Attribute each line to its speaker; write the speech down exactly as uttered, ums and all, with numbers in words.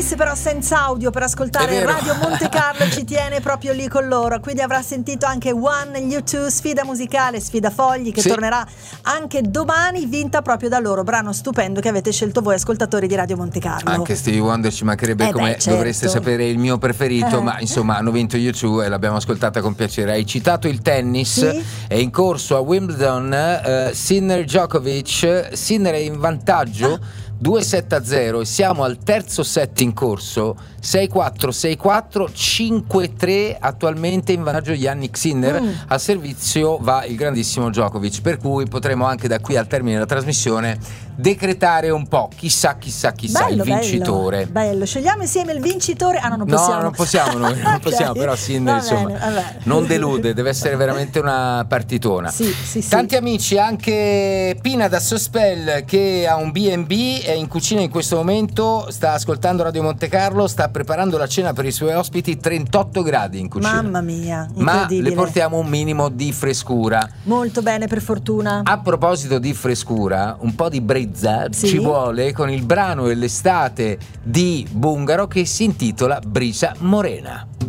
Speaker 1: tennis, però senza audio, per ascoltare Radio Monte Carlo ci tiene proprio lì con loro, quindi avrà sentito anche One U due, sfida musicale, sfida fogli, che sì. tornerà anche domani, vinta proprio da loro, brano stupendo che avete scelto voi ascoltatori di Radio Monte Carlo.
Speaker 2: Anche Stevie Wonder ci mancherebbe, eh come beh, certo. dovreste sapere il mio preferito, eh. ma insomma hanno vinto U due e l'abbiamo ascoltata con piacere. Hai citato il tennis, sì? È in corso a Wimbledon, uh, Sinner Djokovic, Sinner è in vantaggio ah. due sette a zero e siamo al terzo set in corso, sei quattro sei quattro cinque tre attualmente in vantaggio Yannick Sinner, mm. al servizio va il grandissimo Djokovic, per cui potremo anche da qui al termine della trasmissione decretare un po', chissà chissà chissà bello, il vincitore.
Speaker 1: Bello, bello, scegliamo insieme il vincitore. Ah no, non possiamo.
Speaker 2: No, non possiamo noi, non possiamo, okay. Però Sinner va insomma bene, va non delude, deve essere veramente una partitona.
Speaker 1: Sì, sì, sì.
Speaker 2: Tanti amici, anche Pina da Sospel che ha un B and B, è in cucina in questo momento, sta ascoltando Radio Monte Carlo, sta preparando la cena per i suoi ospiti, trentotto gradi in cucina.
Speaker 1: Mamma mia, incredibile.
Speaker 2: Ma le portiamo un minimo di frescura.
Speaker 1: Molto bene, per fortuna.
Speaker 2: A proposito di frescura, un po' di brezza sì. ci vuole con il brano e l'estate di Bungaro che si intitola Brisa Morena.